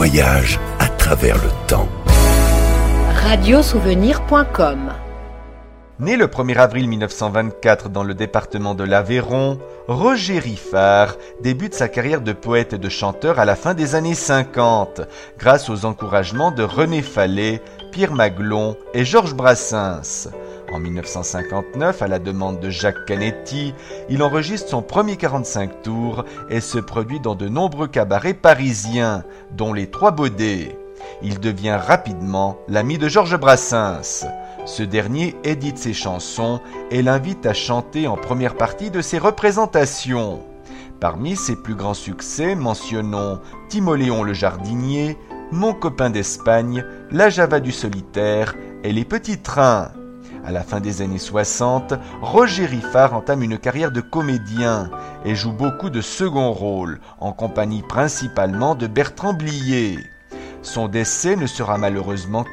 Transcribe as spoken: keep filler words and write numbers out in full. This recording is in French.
voyage à travers le temps. radiosouvenir point com. Né le premier avril mille neuf cent vingt-quatre dans le département de l'Aveyron, Roger Riffard débute sa carrière de poète et de chanteur à la fin des années cinquante, grâce aux encouragements de René Fallet, Pierre Maglon et Georges Brassens. En mille neuf cent cinquante-neuf, à la demande de Jacques Canetti, il enregistre son premier quarante-cinq tours et se produit dans de nombreux cabarets parisiens, dont les Trois Baudets. Il devient rapidement l'ami de Georges Brassens. Ce dernier édite ses chansons et l'invite à chanter en première partie de ses représentations. Parmi ses plus grands succès, mentionnons Timoléon le jardinier, Mon copain d'Espagne, La Java du solitaire et Les petits trains. À la fin des années soixante, Roger Riffard entame une carrière de comédien et joue beaucoup de second rôles, en compagnie principalement de Bertrand Blier. Son décès ne sera malheureusement